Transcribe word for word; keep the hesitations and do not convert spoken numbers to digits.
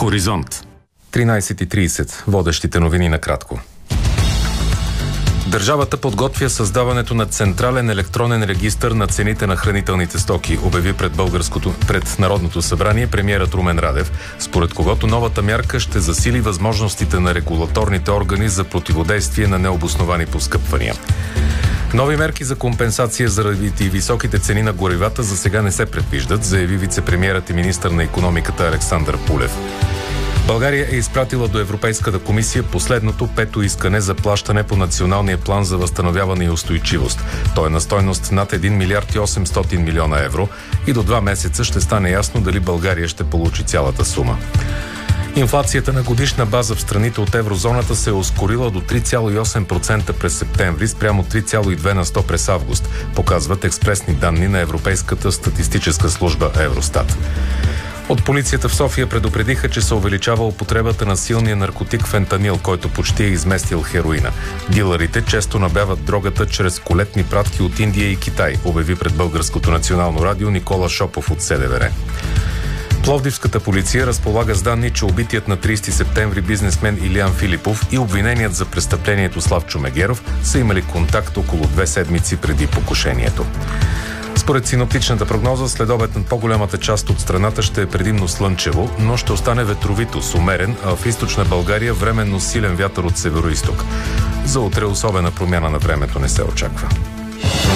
Хоризонт. тринайсет и трийсет. Водещите новини накратко. Държавата подготвя създаването на централен електронен регистър на цените на хранителните стоки, обяви пред българското, пред Народното събрание премиерът Румен Радев, според когото новата мярка ще засили възможностите на регулаторните органи за противодействие на необосновани поскъпвания. Нови мерки за компенсация заради високите цени на горивата за сега не се предвиждат, заяви вицепремиерът и министър на икономиката Александър Пулев. България е изпратила до Европейската комисия последното пето искане за плащане по Националния план за възстановяване и устойчивост. Той е на стойност над един милиард и осемстотин милиона евро и до два месеца ще стане ясно дали България ще получи цялата сума. Инфлацията на годишна база в страните от еврозоната се е ускорила до три цяло и осем процента през септември спрямо три цяло и две на сто през август, показват експресни данни на Европейската статистическа служба Евростат. От полицията в София предупредиха, че се увеличава употребата на силния наркотик фентанил, който почти е изместил хероина. Дилърите често набавят дрогата чрез колетни пратки от Индия и Китай, обяви пред Българското национално радио Никола Шопов от СДВР. Пловдивската полиция разполага с данни, че убитият на трийсети септември бизнесмен Илиян Филипов и обвиненият за престъплението Славчо Мегеров са имали контакт около две седмици преди покушението. Според синоптичната прогноза, следобед над по-голямата част от страната ще е предимно слънчево, но ще остане ветровито с умерен, а в източна България временно силен вятър от североизток. За утре особена промяна на времето не се очаква.